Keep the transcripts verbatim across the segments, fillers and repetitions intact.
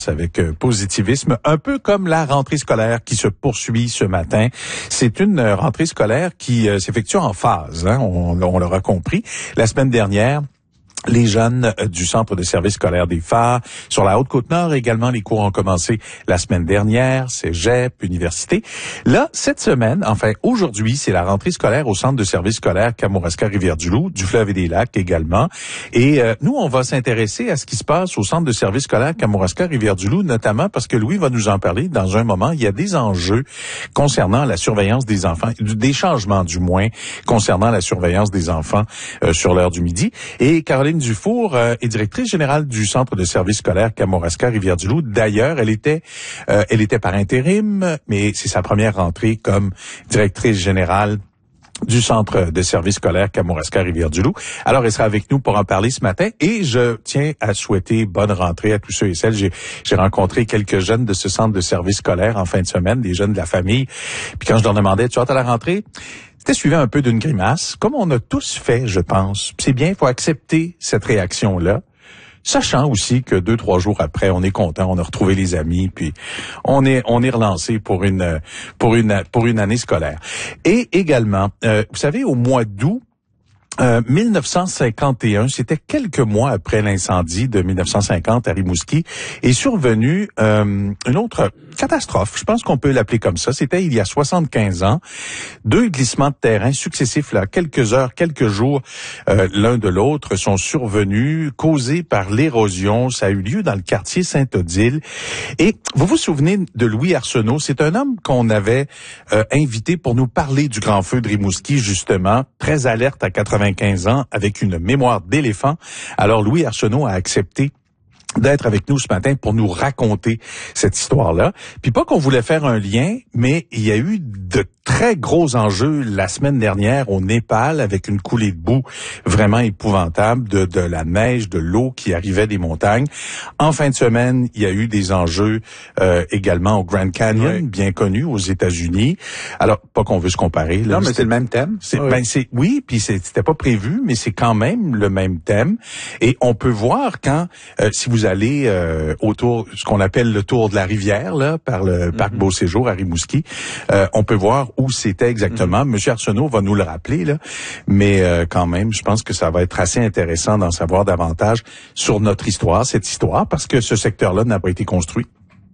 avec euh, positivisme, un peu comme la rentrée scolaire qui se poursuit ce matin. C'est une euh, rentrée scolaire qui euh, s'effectue en phase, hein, on, on l'aura compris. La semaine dernière, les jeunes du Centre de service scolaire des Phares, sur la Haute-Côte-Nord également, les cours ont commencé la semaine dernière, cégep, université. Là, cette semaine, enfin aujourd'hui, c'est la rentrée scolaire au Centre de service scolaire Kamouraska-Rivière-du-Loup, du Fleuve et des Lacs également. Et euh, nous, on va s'intéresser à ce qui se passe au Centre de service scolaire Kamouraska-Rivière-du-Loup, notamment parce que Louis va nous en parler dans un moment. Il y a des enjeux concernant la surveillance des enfants, des changements du moins, concernant la surveillance des enfants euh, sur l'heure du midi. Et Caroline Dufour euh, est directrice générale du Centre de service scolaire Kamouraska-Rivière-du-Loup. D'ailleurs, elle était euh, elle était par intérim, mais c'est sa première rentrée comme directrice générale du Centre de service scolaire Kamouraska-Rivière-du-Loup. Alors, elle sera avec nous pour en parler ce matin et je tiens à souhaiter bonne rentrée à tous ceux et celles. J'ai, j'ai rencontré quelques jeunes de ce centre de service scolaire en fin de semaine, des jeunes de la famille. Puis quand je leur demandais, tu hâte à la rentrée? C'était suivi un peu d'une grimace, comme on a tous fait, je pense. C'est bien, il faut accepter cette réaction-là, sachant aussi que deux, trois jours après, on est content, on a retrouvé les amis, puis on est on est relancé pour une pour une pour une année scolaire. Et également, euh, vous savez, au mois d'août Euh, mille neuf cent cinquante et un, c'était quelques mois après l'incendie de mille neuf cent cinquante à Rimouski, est survenue euh, une autre catastrophe, je pense qu'on peut l'appeler comme ça. C'était il y a soixante-quinze ans, deux glissements de terrain successifs, là, quelques heures, quelques jours euh, l'un de l'autre sont survenus, causés par l'érosion. Ça a eu lieu dans le quartier Sainte-Odile. Et vous vous souvenez de Louis Arsenault, c'est un homme qu'on avait euh, invité pour nous parler du grand feu de Rimouski, justement, très alerte à quatre-vingt-quinze ans, avec une mémoire d'éléphant. Alors Louis Arsenault a accepté d'être avec nous ce matin pour nous raconter cette histoire-là. Puis pas qu'on voulait faire un lien, mais il y a eu de très gros enjeux la semaine dernière au Népal avec une coulée de boue vraiment épouvantable, de, de la neige, de l'eau qui arrivait des montagnes. En fin de semaine, il y a eu des enjeux euh, également au Grand Canyon, oui, bien connu aux États-Unis. Alors, pas qu'on veut se comparer. Là, non, mais c'est le même thème. C'est, oui. Ben, c'est, oui, puis c'est, c'était pas prévu, mais c'est quand même le même thème. Et on peut voir quand, euh, si vous allez euh, autour, ce qu'on appelle le tour de la rivière, là, par le mm-hmm. parc Beau-Séjour à Rimouski, euh, on peut voir où c'était exactement. Mm-hmm. Monsieur Arsenault va nous le rappeler, là, mais euh, quand même, je pense que ça va être assez intéressant d'en savoir davantage sur notre histoire, cette histoire, parce que ce secteur-là n'a pas été construit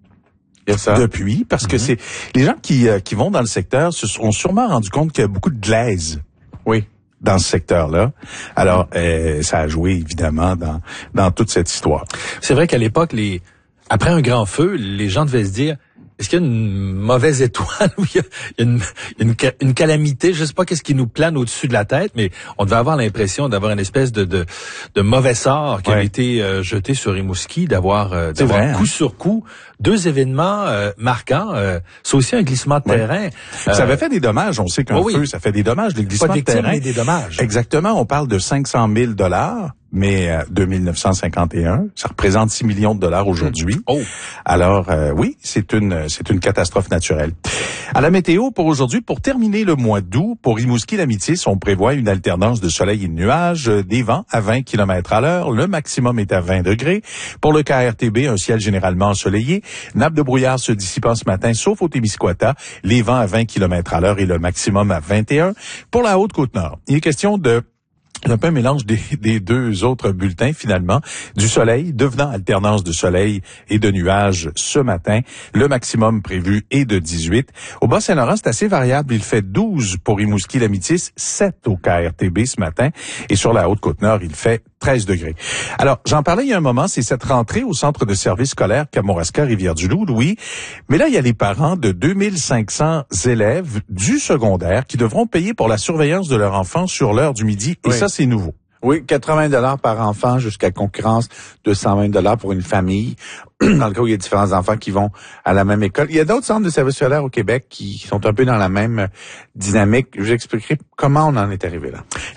ça. depuis, parce mm-hmm. que c'est les gens qui euh, qui vont dans le secteur se sont sûrement rendus compte qu'il y a beaucoup de glaise. Oui. Dans ce secteur-là. Alors, euh, ça a joué, évidemment, dans dans toute cette histoire. C'est vrai qu'à l'époque, les après un grand feu, les gens devaient se dire, est-ce qu'il y a une mauvaise étoile ou il y a une, une, une calamité? Je sais pas qu'est-ce qui nous plane au-dessus de la tête, mais on devait avoir l'impression d'avoir une espèce de, de, de mauvais sort qui ouais. avait été euh, jeté sur Rimouski, d'avoir, euh, d'avoir vrai, coup hein? sur coup deux événements euh, marquants. Euh, c'est aussi un glissement de ouais. terrain. Euh, ça avait fait des dommages. On sait qu'un oh, feu, oui. ça fait des dommages. Les glissements pas de, de terrain. Mais des dommages. Exactement. On parle de cinq cent mille dollars. Mais euh, de mille neuf cent cinquante et un, ça représente six millions de dollars aujourd'hui. Mmh. Oh. Alors euh, oui, c'est une c'est une catastrophe naturelle. À la météo pour aujourd'hui, pour terminer le mois d'août, pour Rimouski-Lamitis, on prévoit une alternance de soleil et de nuages, des vents à vingt kilomètres à l'heure, le maximum est à vingt degrés. Pour le K R T B, un ciel généralement ensoleillé, nappe de brouillard se dissipant ce matin, sauf au Témiscouata, les vents à vingt kilomètres à l'heure et le maximum à vingt et un. Pour la Haute-Côte-Nord, il est question de un peu un mélange des, des deux autres bulletins, finalement. Du soleil, devenant alternance de soleil et de nuages ce matin. Le maximum prévu est de dix-huit. Au Bas-Saint-Laurent, c'est assez variable. Il fait douze pour Rimouski-Lamitis, sept au K R T B ce matin. Et sur la Haute-Côte-Nord, il fait treize degrés. Alors, j'en parlais il y a un moment, c'est cette rentrée au Centre de service scolaire Kamouraska-Rivière-du-Loup, Louis. Mais là, il y a les parents de deux mille cinq cents élèves du secondaire qui devront payer pour la surveillance de leur enfant sur l'heure du midi. Et oui. ça, c'est nouveau. Oui, quatre-vingts dollars par enfant jusqu'à concurrence de cent vingt dollars pour une famille. Dans le cas où il y a différents enfants qui vont à la même école. Il y a d'autres centres de services scolaires au Québec qui sont un peu dans la même dynamique. Je vous expliquerai comment on en est arrivé là.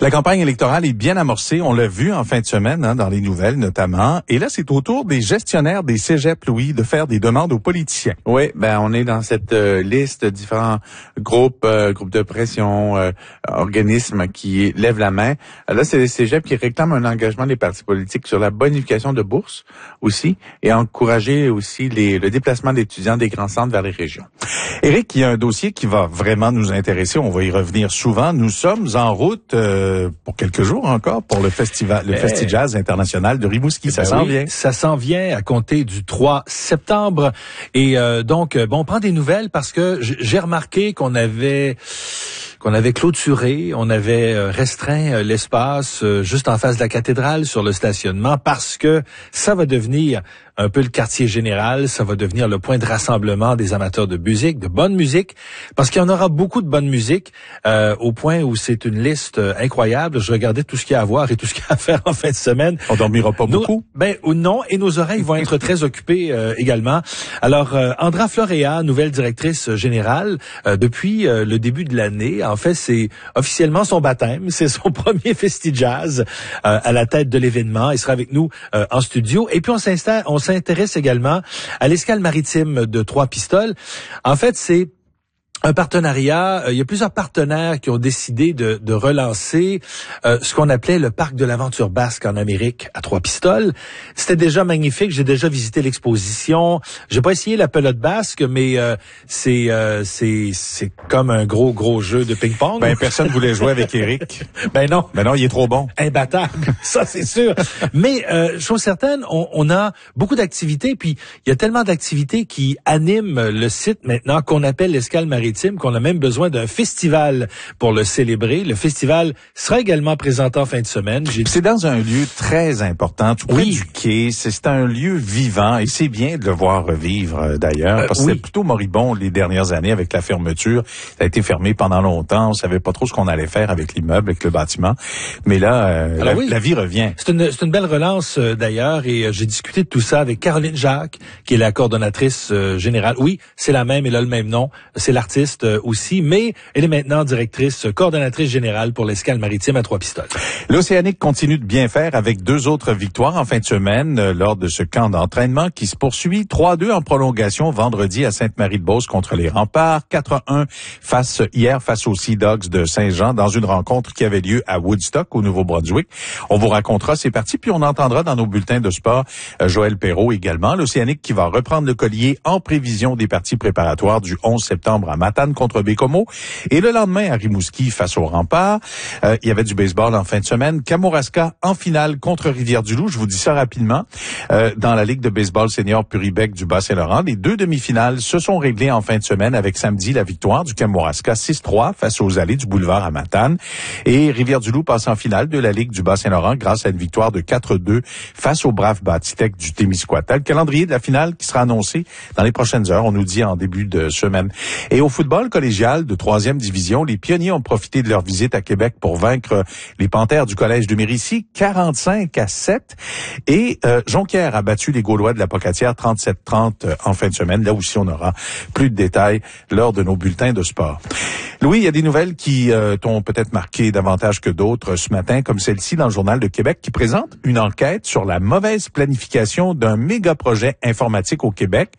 La campagne électorale est bien amorcée. On l'a vu en fin de semaine, hein, dans les nouvelles notamment. Et là, c'est au tour des gestionnaires des cégeps, Louis, de faire des demandes aux politiciens. Oui, ben on est dans cette euh, liste de différents groupes, euh, groupes de pression, euh, organismes qui lèvent la main. Là, c'est les cégeps qui réclament un engagement des partis politiques sur la bonification de bourses aussi et encourager aussi les, le déplacement d'étudiants des grands centres vers les régions. Éric, il y a un dossier qui va vraiment nous intéresser. On va y revenir souvent. Nous sommes en route euh, pour quelques jours encore pour le festival, le hey. Festi-Jazz international de Rimouski. Ça ben s'en oui, vient. Ça s'en vient à compter du trois septembre. Et euh, donc, bon, on prend des nouvelles parce que j'ai remarqué qu'on avait... qu'on avait clôturé, on avait restreint l'espace juste en face de la cathédrale sur le stationnement parce que ça va devenir un peu le quartier général, ça va devenir le point de rassemblement des amateurs de musique, de bonne musique, parce qu'il y en aura beaucoup de bonne musique, euh, au point où c'est une liste incroyable. Je regardais tout ce qu'il y a à voir et tout ce qu'il y a à faire en fin de semaine. On dormira pas Nos, beaucoup? Ben ou non, et nos oreilles vont être très occupées euh, également. Alors, euh, Andra Florea, nouvelle directrice générale, euh, depuis euh, le début de l'année, en fait, c'est officiellement son baptême, c'est son premier Festi-Jazz euh, à la tête de l'événement. Il sera avec nous euh, en studio. Et puis on s'installe, on s'intéresse également à l'escale maritime de Trois-Pistoles. En fait, c'est un partenariat. Il y a plusieurs partenaires qui ont décidé de, de relancer euh, ce qu'on appelait le parc de l'aventure basque en Amérique à Trois-Pistoles. C'était déjà magnifique. J'ai déjà visité l'exposition. J'ai pas essayé la pelote basque, mais euh, c'est euh, c'est c'est comme un gros gros jeu de ping-pong. Ben personne voulait jouer avec Éric. Ben non. Ben non, il est trop bon. Imbattable. Ça c'est sûr. Mais euh, chose certaine, on, on a beaucoup d'activités. Puis il y a tellement d'activités qui animent le site maintenant qu'on appelle l'escale maritime, qu'on a même besoin d'un festival pour le célébrer. Le festival sera également présenté en fin de semaine. J'ai... C'est dans un lieu très important, tout près oui. du quai. C'est, c'est un lieu vivant et c'est bien de le voir revivre d'ailleurs, euh, parce que oui. c'était plutôt moribond les dernières années avec la fermeture. Ça a été fermé pendant longtemps. On savait pas trop ce qu'on allait faire avec l'immeuble, avec le bâtiment. Mais là, euh, la, oui. la vie revient. C'est une, c'est une belle relance euh, d'ailleurs et euh, j'ai discuté de tout ça avec Caroline Jacques, qui est la coordonnatrice euh, générale. Oui, c'est la même, elle a le même nom. C'est l'artiste aussi, mais elle est maintenant directrice, coordonnatrice générale pour l'escale maritime à Trois-Pistoles. L'Océanique continue de bien faire avec deux autres victoires en fin de semaine euh, lors de ce camp d'entraînement qui se poursuit. trois à deux en prolongation vendredi à Sainte-Marie-de-Beauce contre les Remparts. quatre à un face, hier face aux Sea Dogs de Saint-Jean dans une rencontre qui avait lieu à Woodstock au Nouveau-Brunswick. On vous racontera ces parties puis on entendra dans nos bulletins de sport euh, Joël Perrault également. L'Océanique qui va reprendre le collier en prévision des parties préparatoires du onze septembre à Matane contre Bécomo. Et le lendemain, à Rimouski, face aux Remparts, euh, il y avait du baseball en fin de semaine. Kamouraska en finale contre Rivière-du-Loup. Je vous dis ça rapidement. Euh, dans la Ligue de baseball senior Puribec du Bas-Saint-Laurent, les deux demi-finales se sont réglées en fin de semaine avec samedi la victoire du Kamouraska six trois face aux allées du boulevard à Matane. Et Rivière-du-Loup passe en finale de la Ligue du Bas-Saint-Laurent grâce à une victoire de quatre deux face aux braves Bâtitech du Témiscouata. Le calendrier de la finale qui sera annoncé dans les prochaines heures, on nous dit en début de semaine. Et au football collégial de troisième division, les pionniers ont profité de leur visite à Québec pour vaincre les Panthères du Collège de Mérici quarante-cinq à sept. Et euh, Jonquière a battu les Gaulois de la Pocatière trente-sept trente en fin de semaine. Là aussi, on aura plus de détails lors de nos bulletins de sport. Louis, il y a des nouvelles qui euh, t'ont peut-être marqué davantage que d'autres ce matin, comme celle-ci dans le Journal de Québec, qui présente une enquête sur la mauvaise planification d'un méga projet informatique au Québec.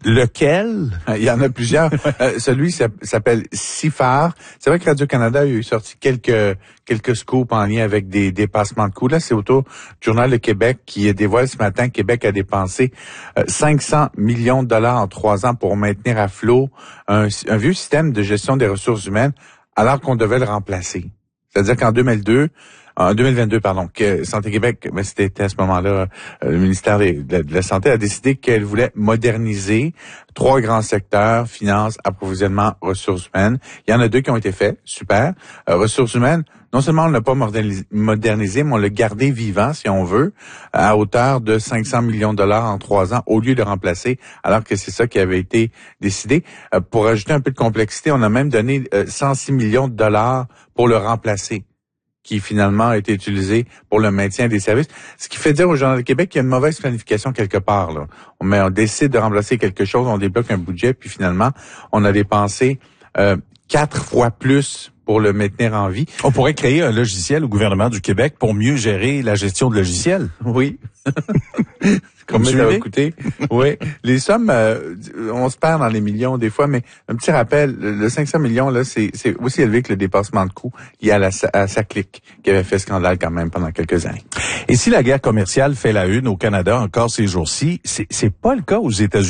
Lequel? Il y en a plusieurs. euh, celui s'appelle CIFAR. C'est vrai que Radio-Canada a eu sorti quelques quelques scoops en lien avec des dépassements de coûts. Là, c'est autour du Journal de Québec qui dévoile ce matin. Québec a dépensé euh, cinq cents millions de dollars en trois ans pour maintenir à flot un, un vieux système de gestion des ressources humaines alors qu'on devait le remplacer. C'est-à-dire qu'en deux mille deux, en deux mille vingt-deux, pardon, que Santé Québec, mais c'était à ce moment-là, euh, le ministère de la, de la Santé a décidé qu'elle voulait moderniser trois grands secteurs, finances, approvisionnement, ressources humaines. Il y en a deux qui ont été faits, super. Euh, ressources humaines, non seulement on ne l'a pas modernisé, mais on l'a gardé vivant, si on veut, à hauteur de cinq cents millions de dollars en trois ans, au lieu de remplacer, alors que c'est ça qui avait été décidé. Euh, pour ajouter un peu de complexité, on a même donné euh, cent six millions de dollars pour le remplacer, qui finalement a été utilisé pour le maintien des services. Ce qui fait dire au Journal de Québec qu'il y a une mauvaise planification quelque part, là. On, met, on décide de remplacer quelque chose, on débloque un budget, puis finalement, on a dépensé euh, quatre fois plus pour le maintenir en vie. On pourrait créer un logiciel au gouvernement du Québec pour mieux gérer la gestion de logiciels. Oui. Comme Combien tu ça va l'es? coûter? Oui. Les sommes, euh, on se perd dans les millions des fois, mais un petit rappel, le cinq cents millions, là, c'est, c'est aussi élevé que le dépassement de coûts lié à la à Saclic, qui avait fait scandale quand même pendant quelques années. Et si la guerre commerciale fait la une au Canada encore ces jours-ci, c'est, c'est pas le cas aux États-Unis.